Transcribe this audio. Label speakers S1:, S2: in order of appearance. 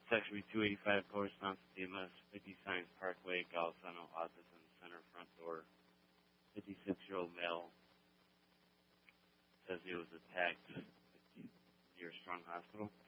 S1: Section 285 corresponds to DMS 50 Science Parkway, Golisano Autism Center front door. 56-year-old male says he was attacked near Strong Hospital.